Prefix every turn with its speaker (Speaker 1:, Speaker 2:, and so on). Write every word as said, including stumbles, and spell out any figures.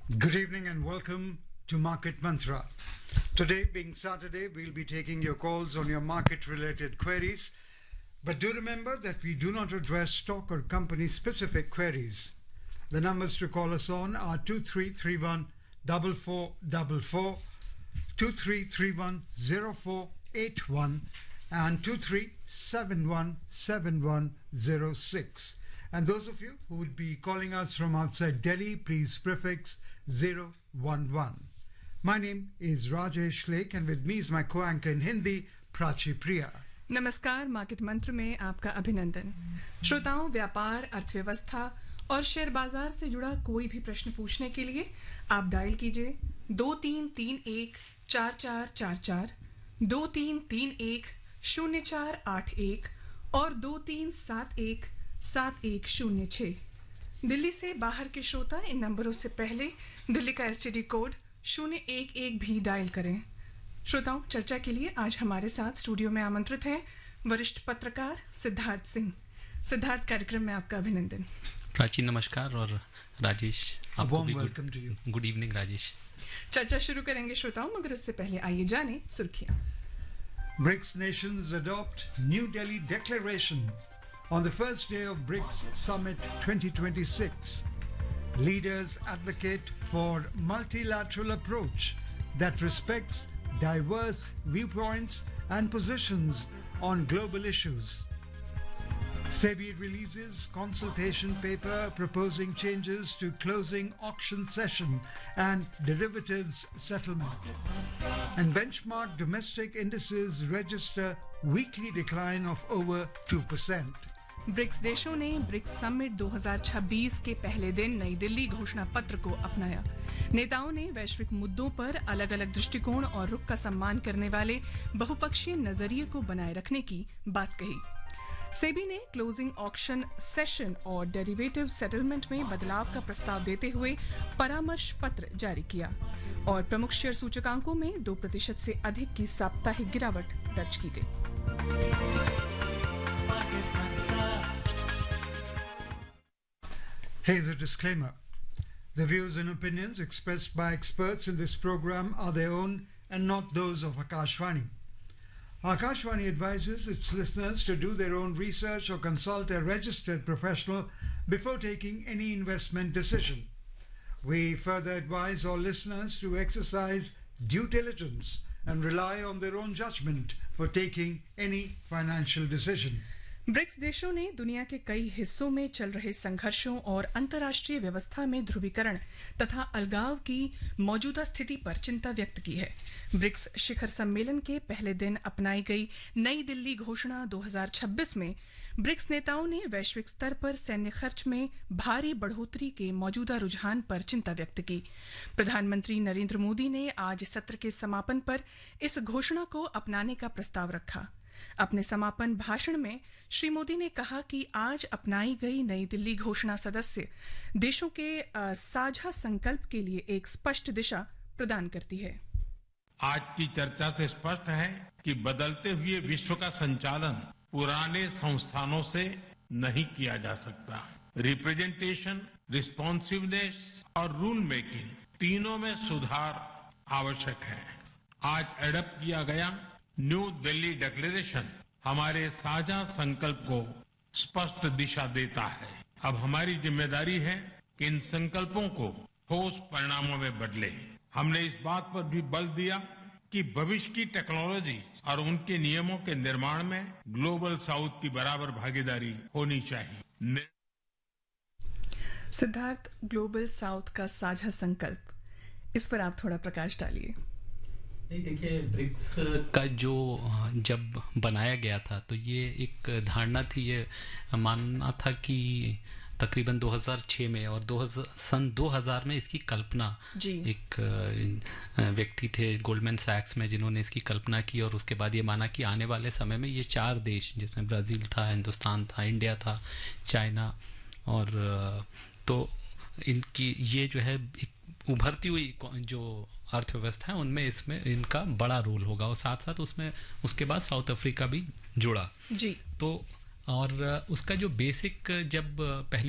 Speaker 1: Good evening and welcome to Market Mantra. Today, being Saturday, we'll be taking your calls on your market related queries. But do remember that we do not address stock or company specific queries. The numbers to call us on are two three three one four four four four, two three three one zero four eight one, and two three seven one seven one zero six. And those of you who would be calling us from outside Delhi, please prefix zero one one. My name is Rajesh Lake and with me is my co-anchor in Hindi, Prachi Priya.
Speaker 2: नमस्कार market मंत्र में आपका अभिनंदन। श्रोताओं, व्यापार, अर्थव्यवस्था और share बाजार से जुड़ा कोई भी प्रश्न पूछने के लिए आप डायल कीजिए दो तीन तीन एक चार चार चार चार, दो तीन तीन एक शून्य चार आठ एक और दो तीन सात एक सात एक शून्य छः। दिल्ली से बाहर के श्रोता इन नंबरों से पहले दिल्ली का एसटीडी कोड शून्य एक एक भी डायल करें। श्रोताओं, चर्चा के लिए आज हमारे साथ स्टूडियो में आमंत्रित हैं वरिष्ठ पत्रकार सिद्धार्थ सिंह। सिद्धार्थ, कार्यक्रम में आपका अभिनंदन।
Speaker 3: प्राची नमस्कार और राजेश आपको भी
Speaker 1: welcome to you.
Speaker 3: Good evening Rajesh.
Speaker 2: चर्चा शुरू करेंगे श्रोताओं, मगर उससे पहले आइए जाने सुर्खियां।
Speaker 1: BRICS nations adopt New Delhi Declaration on the first day of BRICS Summit twenty twenty-six. Leaders advocate for multilateral approach that respects diverse viewpoints and positions on global issues. SEBI releases consultation paper proposing changes to closing auction session and derivatives settlement. And benchmark domestic indices register weekly decline of over two percent.
Speaker 2: BRICS देशों ने BRICS summit दो हज़ार छब्बीस के पहले दिन नई दिल्ली घोषणा पत्र को अपनाया। नेताओं ने वैश्विक मुद्दों पर अलग अलग दृष्टिकोण और रुख का सम्मान करने वाले बहुपक्षीय नजरिए को बनाए रखने की बात कही। सेबी ने क्लोजिंग ऑक्शन सेशन और डेरिवेटिव सेटलमेंट में बदलाव का प्रस्ताव देते हुए परामर्श पत्र जारी किया और प्रमुख शेयर सूचकांकों में दो प्रतिशत से अधिक की साप्ताहिक गिरावट दर्ज की गई।
Speaker 1: Here's a disclaimer. The views and opinions expressed by experts in this program are their own and not those of Akashvani. Akashvani advises its listeners to do their own research or consult a registered professional before taking any investment decision. We further advise all listeners to exercise due diligence and rely on their own judgment for taking any financial decision.
Speaker 2: BRICS देशों ने दुनिया के कई हिस्सों में चल रहे संघर्षों और अंतर्राष्ट्रीय व्यवस्था में ध्रुवीकरण तथा अलगाव की मौजूदा स्थिति पर चिंता व्यक्त की है। ब्रिक्स शिखर सम्मेलन के पहले दिन अपनाई गई नई दिल्ली घोषणा दो हज़ार छब्बीस में ब्रिक्स नेताओं ने वैश्विक स्तर पर सैन्य खर्च में भारी बढ़ोतरी के मौजूदा रुझान पर चिंता व्यक्त की। प्रधानमंत्री नरेंद्र मोदी ने आज सत्र के समापन पर इस घोषणा को अपनाने का प्रस्ताव रखा। अपने समापन भाषण में श्री मोदी ने कहा कि आज अपनाई गई नई दिल्ली घोषणा सदस्य देशों के साझा संकल्प के लिए एक स्पष्ट दिशा प्रदान करती है।
Speaker 4: आज की चर्चा से स्पष्ट है कि बदलते हुए विश्व का संचालन पुराने संस्थानों से नहीं किया जा सकता। रिप्रेजेंटेशन, रिस्पॉन्सिवनेस और रूल मेकिंग तीनों में सुधार आवश्यक है। आज एडप्ट किया गया न्यू दिल्ली डिक्लेरेशन हमारे साझा संकल्प को स्पष्ट दिशा देता है। अब हमारी जिम्मेदारी है कि इन संकल्पों को ठोस परिणामों में बदले। हमने इस बात पर भी बल दिया कि भविष्य की टेक्नोलॉजी और उनके नियमों के निर्माण में ग्लोबल साउथ की बराबर भागीदारी होनी चाहिए।
Speaker 2: सिद्धार्थ, ग्लोबल साउथ का साझा संकल्प, इस पर आप थोड़ा प्रकाश डालिए।
Speaker 3: नहीं, देखिए, ब्रिक्स का जो जब बनाया गया था तो ये एक धारणा थी, ये मानना था कि तकरीबन दो हज़ार छह में और दो हज़ार सन दो हज़ार में इसकी कल्पना एक व्यक्ति थे गोल्डमैन सैक्स में जिन्होंने इसकी कल्पना की और उसके बाद ये माना कि आने वाले समय में ये चार देश जिसमें ब्राज़ील था, हिंदुस्तान था, इंडिया था, चाइना और तो इनकी ये जो है उभरती हुई जो अर्थव्यवस्था है उनमें इसमें इनका बड़ा रोल होगा और साथ साथ उसमें उसके बाद साउथ अफ्रीका भी जुड़ा
Speaker 2: जी।
Speaker 3: तो और उसका जो बेसिक जब पहली